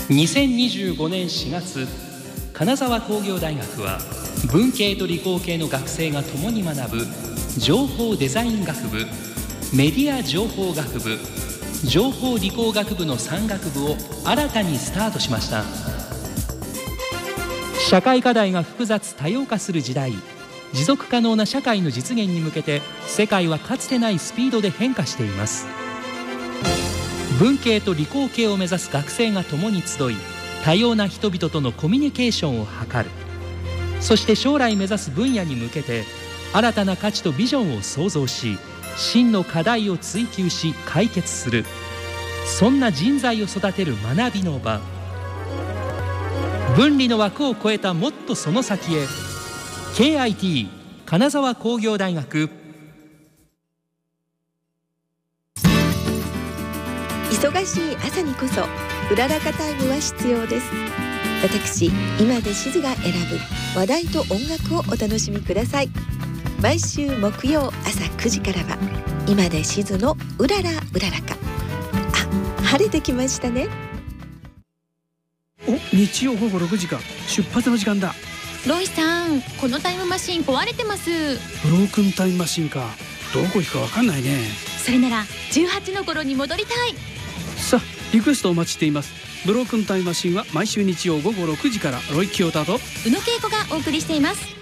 2025年4月、金沢工業大学は文系と理工系の学生が共に学ぶ情報デザイン学部、メディア情報学部、情報理工学部の3学部を新たにスタートしました。社会課題が複雑多様化する時代、持続可能な社会の実現に向けて世界はかつてないスピードで変化しています。文系と理工系を目指す学生が共に集い、多様な人々とのコミュニケーションを図る。そして将来目指す分野に向けて新たな価値とビジョンを創造し、真の課題を追求し解決する、そんな人材を育てる学びの場。分離の枠を超えたもっとその先へ。 KIT 金沢工業大学。 忙しい朝にこそうららかタイムは必要です。私今でしずが選ぶ話題と音楽をお楽しみください。毎週木曜朝9時からは今でしずのうららうららか。あ、晴れてきましたね。 お、日曜午後6時か、出発の時間だ。 ロイさん、このタイムマシン壊れてます。 ブロークンタイムマシンか、どこ行くか分かんないね。 それなら18の頃に戻りたい。 さあ、リクエストお待ちしています。ブロークンタイムマシンは毎週日曜午後6時から、ロイ・キヨタと宇野恵子がお送りしています。